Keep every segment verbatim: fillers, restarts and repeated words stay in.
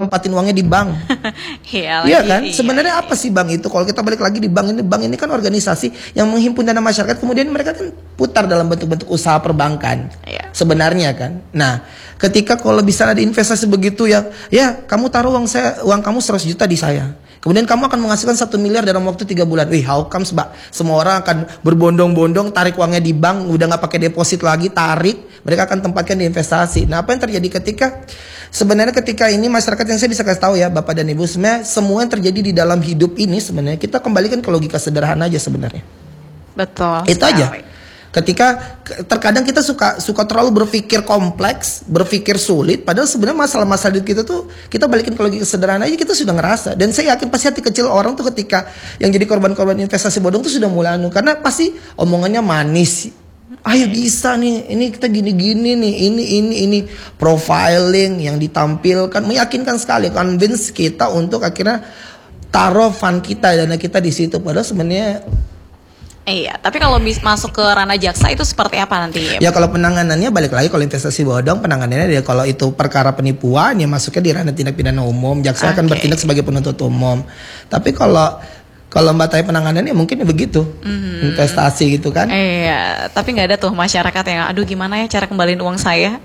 tempatin uangnya di bank. Iya Iya lagi, kan? iya, Sebenarnya iya. apa sih bank itu? Kalau kita balik lagi di bank ini, bank ini kan organisasi yang menghimpun dana masyarakat, kemudian mereka kan putar dalam bentuk-bentuk usaha perbankan. Iya. Sebenarnya kan. Nah, ketika kalau bisa ada investasi begitu ya, ya kamu taruh uang saya, uang kamu seratus juta di saya. Kemudian kamu akan menghasilkan satu miliar dalam waktu tiga bulan. Wih, how comes, Mbak? Semua orang akan berbondong-bondong tarik uangnya di bank, udah nggak pakai deposit lagi, tarik, mereka akan tempatkan di investasi. Nah, apa yang terjadi ketika sebenarnya ketika ini masyarakat, yang saya bisa kasih tahu ya, Bapak dan Ibu, sebenarnya semua yang terjadi di dalam hidup ini sebenarnya kita kembalikan ke logika sederhana aja sebenarnya. Betul. Itu sekali. aja. Ketika terkadang kita suka suka terlalu berpikir kompleks, berpikir sulit, padahal sebenarnya masalah-masalah hidup kita tuh kita balikin ke logika sederhana aja, kita sudah ngerasa. Dan saya yakin pasti hati kecil orang tuh ketika yang jadi korban-korban investasi bodong tuh sudah mulai anu, karena pasti omongannya manis. Ayo bisa nih, ini kita gini-gini nih, ini ini ini profiling yang ditampilkan meyakinkan sekali, convince kita untuk akhirnya taruh fund kita, dana kita di situ. Padahal sebenarnya Iya, tapi kalau bis masuk ke ranah jaksa itu seperti apa nanti? ya kalau penanganannya balik lagi, kalau investasi bodong penanganannya dia kalau itu perkara penipuan ya masuknya di ranah tindak pidana umum, jaksa akan Oke. bertindak sebagai penuntut umum. Tapi kalau kalau Mbak tanya penanganannya mungkin ya begitu, Mhm. investasi gitu kan. Iya, tapi nggak ada tuh masyarakat yang, aduh gimana ya cara kembaliin uang saya?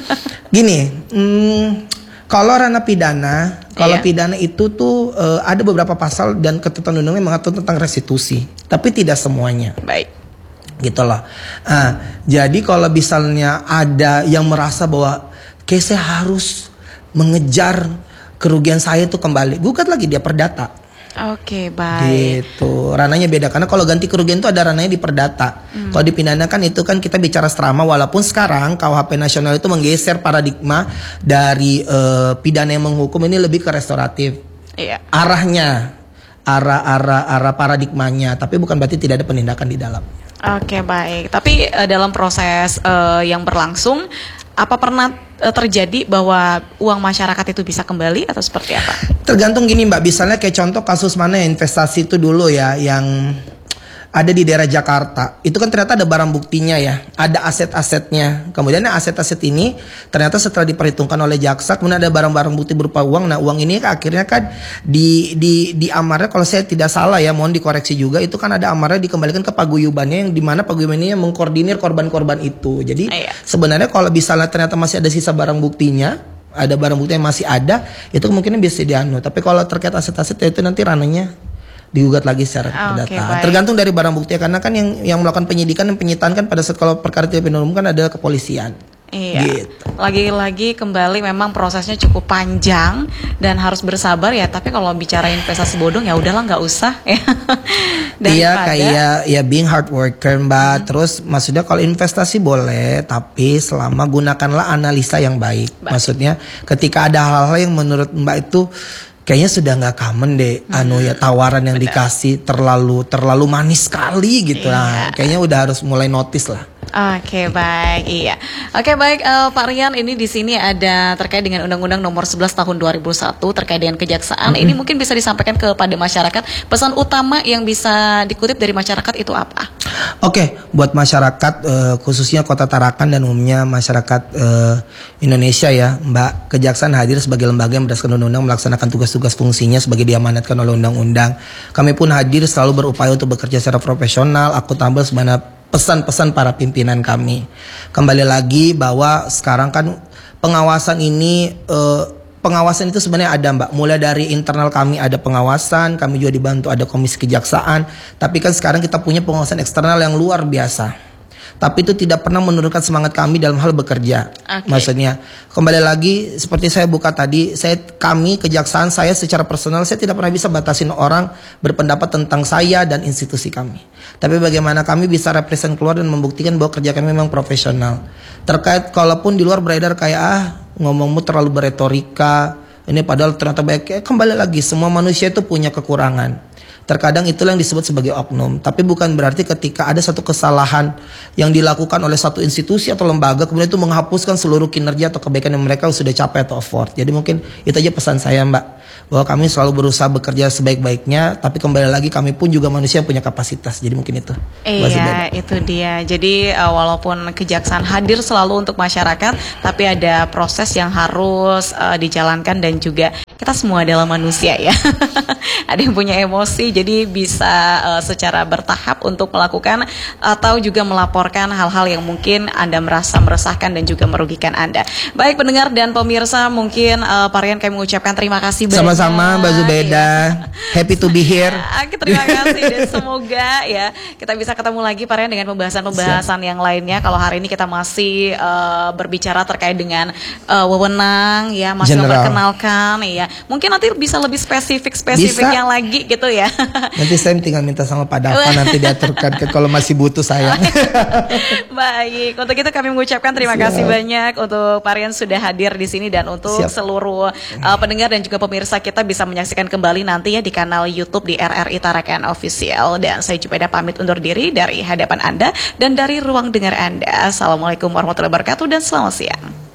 Gini, hmm, kalau ranah pidana, kalau Iya. pidana itu tuh eh, ada beberapa pasal dan ketentuan undang-undang yang mengatur tentang restitusi, tapi tidak semuanya. Baik. Gitu loh. Nah, jadi kalau misalnya ada yang merasa bahwa kayak saya harus mengejar kerugian saya itu kembali, gugat lagi dia perdata. Oke, baik. Gitu. Ranahnya beda karena kalau ganti kerugian itu ada ranahnya di perdata. Hmm. Kalau di pidana kan itu kan kita bicara serama, walaupun sekarang K U H P nasional itu menggeser paradigma dari eh, pidana yang menghukum ini lebih ke restoratif. Iya. Arahnya, arah-arah arah paradigmanya, tapi bukan berarti tidak ada penindakan di dalam. Oke, baik. Tapi eh, dalam proses eh, yang berlangsung, apa pernah eh, terjadi bahwa uang masyarakat itu bisa kembali atau seperti apa? Tergantung gini Mbak, misalnya kayak contoh kasus mana ya, investasi itu dulu ya yang ada di daerah Jakarta. Itu kan ternyata ada barang buktinya ya, ada aset-asetnya. Kemudian aset-aset ini ternyata setelah diperhitungkan oleh jaksa, kemudian ada barang-barang bukti berupa uang. Nah, uang ini akhirnya kan di di di amarnya, kalau saya tidak salah ya, mohon dikoreksi juga, itu kan ada amarnya dikembalikan ke paguyubannya, yang dimana paguyubannya yang mengkoordinir korban-korban itu. Jadi Iya. sebenarnya kalau misalnya ternyata masih ada sisa barang buktinya, ada barang bukti yang masih ada, itu kemungkinan bisa dianu. Tapi kalau terkait aset-aset ya itu nanti ranahnya digugat lagi secara Oke, perdata. baik. Tergantung dari barang bukti, karena kan yang yang melakukan penyidikan dan penyitaan kan pada saat kalau perkara tindak pidana umum kan adalah kepolisian. Iya. Gitu. Lagi-lagi kembali memang prosesnya cukup panjang dan harus bersabar ya. Tapi kalau bicara investasi bodong ya udahlah nggak usah ya. Iya, Daripada- kayak ya being hard worker Mbak. Terus maksudnya kalau investasi boleh, tapi selama gunakanlah analisa yang baik. Baik. Maksudnya ketika ada hal-hal yang menurut Mbak itu kayaknya sudah nggak common deh, anu ya tawaran yang benar. dikasih terlalu terlalu manis sekali gitu Iya. lah. Kayaknya udah harus mulai notice lah. Oke, baik, iya. Oke, baik, eh, Pak Rian, ini di sini ada terkait dengan Undang-Undang Nomor sebelas Tahun dua ribu satu terkait dengan kejaksaan. Ini mungkin bisa disampaikan kepada masyarakat. Pesan utama yang bisa dikutip dari masyarakat itu apa? Oke, buat masyarakat eh, khususnya Kota Tarakan dan umumnya masyarakat eh, Indonesia ya, Mbak, Kejaksaan hadir sebagai lembaga yang berdasarkan undang-undang melaksanakan tugas-tugas fungsinya sebagai diamanatkan oleh undang-undang. Kami pun hadir selalu berupaya untuk bekerja secara profesional, akuntabel sebagaimana pesan-pesan para pimpinan kami. Kembali lagi bahwa sekarang kan pengawasan ini eh, pengawasan itu sebenarnya ada Mbak. Mulai dari internal kami ada pengawasan, kami juga dibantu ada komisi kejaksaan. Tapi kan sekarang kita punya pengawasan eksternal yang luar biasa. Tapi itu tidak pernah menurunkan semangat kami dalam hal bekerja. Oke. Maksudnya kembali lagi seperti saya buka tadi, saya kami kejaksaan saya secara personal saya tidak pernah bisa batasin orang berpendapat tentang saya dan institusi kami. Tapi bagaimana kami bisa represent keluar dan membuktikan bahwa kerja kami memang profesional. Terkait kalaupun di luar beredar kayak ah ngomongmu terlalu beretorika, ini padahal ternyata baik, kembali lagi semua manusia itu punya kekurangan. Terkadang itulah yang disebut sebagai oknum. Tapi bukan berarti ketika ada satu kesalahan yang dilakukan oleh satu institusi atau lembaga, kemudian itu menghapuskan seluruh kinerja atau kebaikan yang mereka sudah capai atau effort. Jadi mungkin itu aja pesan saya Mbak, bahwa kami selalu berusaha bekerja sebaik-baiknya. Tapi kembali lagi kami pun juga manusia yang punya kapasitas. Jadi mungkin itu. Iya, itu dia. Jadi uh, walaupun kejaksaan hadir selalu untuk masyarakat, tapi ada proses yang harus uh, dijalankan dan juga kita semua adalah manusia ya. Ada yang punya emosi, jadi bisa uh, secara bertahap untuk melakukan atau juga melaporkan hal-hal yang mungkin Anda merasa meresahkan dan juga merugikan Anda. Baik pendengar dan pemirsa, mungkin uh, Pak Rian kami mengucapkan terima kasih banyak. Sama-sama Mbak Zubeda, ya. Happy to be here. Oke, terima kasih dan semoga ya kita bisa ketemu lagi Pak Rian dengan pembahasan-pembahasan yang lainnya. Kalau hari ini kita masih uh, berbicara terkait dengan uh, wewenang ya, masih General. memperkenalkan ya. Mungkin nanti bisa lebih spesifik-spesifiknya lagi gitu ya. Nanti saya tinggal minta sama Pak Dava nanti diaturkan ke kalau masih butuh saya. Baik, untuk itu kami mengucapkan terima Siap. kasih banyak untuk Pak Rian sudah hadir di sini dan untuk Siap. seluruh uh, pendengar dan juga pemirsa kita bisa menyaksikan kembali nanti ya di kanal YouTube di R R I Tarakan Official. Dan saya Jupeda pamit undur diri dari hadapan Anda dan dari ruang dengar Anda. Assalamualaikum warahmatullahi wabarakatuh dan selamat siang.